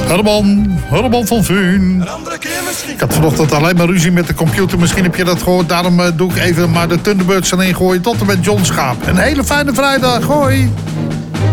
Herman van Veen. Ik had vanochtend alleen maar ruzie met de computer. Misschien heb je dat gehoord. Daarom doe ik even maar de Thunderbirds erin gooien tot en met John Schaap. Een hele fijne vrijdag. Hoi.